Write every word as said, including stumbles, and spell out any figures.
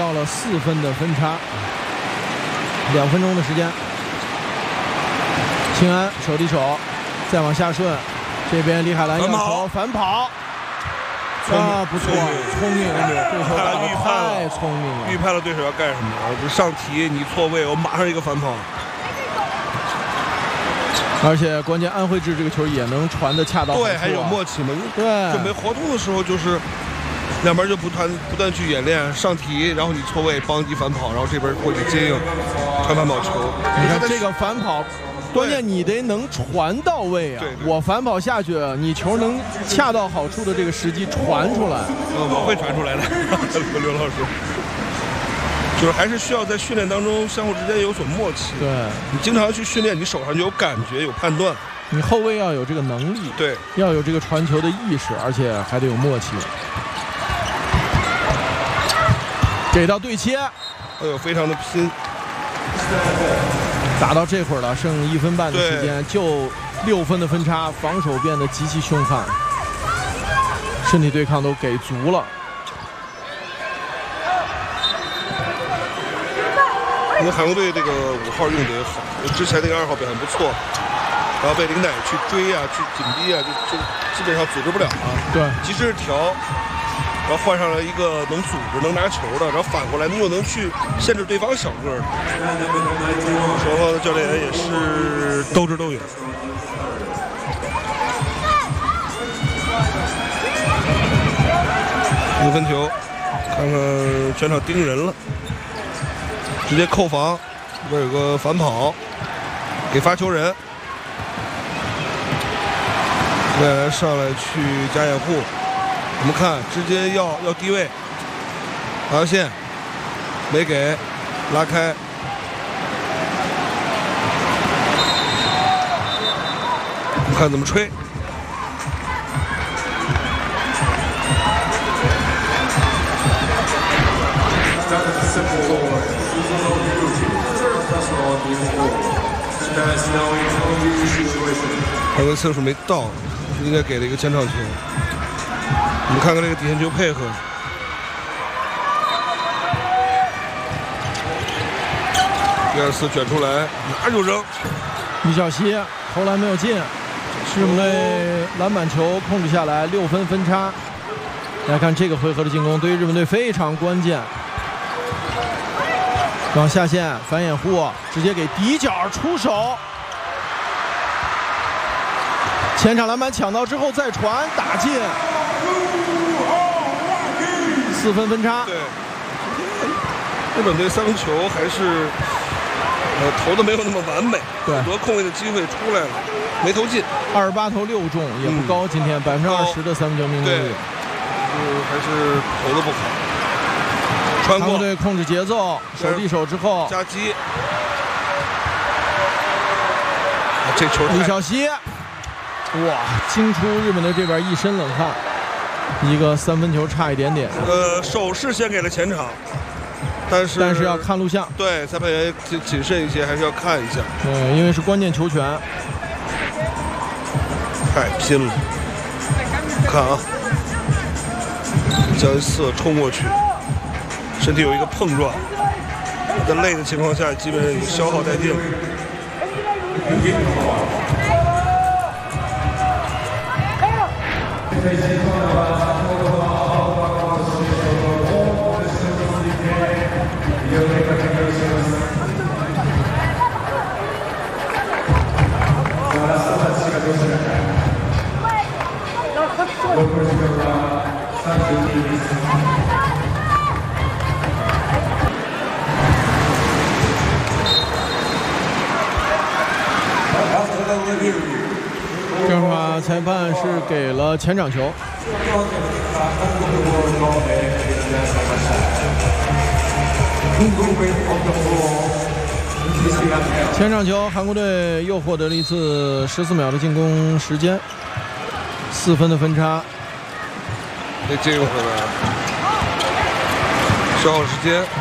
到了四分的分差，两分钟的时间。庆安手递手，再往下顺，这边李海兰要球反跑。 啊，不错，聪明，对手打得太聪明了， 预判了对手要干什么。我上提你错位，我马上一个反跑。 而且关键安徽智这个球也能传的恰到好处、啊， 对，还有默契嘛。 对， 准备活动的时候就是两边就不断不断去演练上提，然后你错位帮击反跑，然后这边过去接应传反跑球。 你看这个反跑。 关键你得能传到位啊！ 对对我反跑下去，你球能恰到好处的这个时机传出来。 呃，我会传出来的，刘老师。就是还是需要在训练当中相互之间有所默契。 对， 你经常去训练，你手上就有感觉、有判断。 你后卫要有这个能力， 对， 要有这个传球的意识，而且还得有默契。给到对切， 哎呦，非常的拼。 打到这会儿了，剩一分半的时间，就六分的分差，防守变得极其凶悍，身体对抗都给足了。 因为韩国队这个五号用的也好，之前那个二号表现不错，然后被林乃去追啊，去紧逼啊，就就基本上组织不了啊。 对， 及时调。 然后换上了一个能组织、能拿球的，然后反过来你又能去限制对方小个儿的。双方的教练员也是斗智斗勇。五分球，看看全场盯人了，直接扣防，这边有个反跑，给发球人，再来上来去加掩护。 我们看，直接要要低位，防线没给，拉开。我们看怎么吹。他的次数没到，应该给了一个前场球。 我们看看这个底线球配合，第二次卷出来，哪就扔。 米小西投篮没有进，日本队篮板球控制下来，六分分差。来看这个回合的进攻，对于日本队非常关键。往下线反掩护，直接给底角出手。 前场篮板抢到之后再传打进，四分分差。 对，日本队三分球还是呃投的没有那么完美， 对， 很多空位的机会出来了，没投进。 二十八投六中也不高，嗯、今天百分之二十的三分球命中率， 嗯，还是投的不好。穿过， 韩国队控制节奏，手递手之后夹击，啊、这球李晓溪。 哇！惊出日本队这边一身冷汗，一个三分球差一点点。 呃，手是先给了前场，但是但是要看录像。 对，裁判员谨谨慎一些，还是要看一下。 对，因为是关键球权。 太拼了！看啊，江一瑟冲过去，身体有一个碰撞，在累的情况下，基本上已经消耗殆尽了。 这会儿裁判是给了前场球。前场球，韩国队又获得了一次十四秒的进攻时间，四分的分差。 得进回来，消耗时间。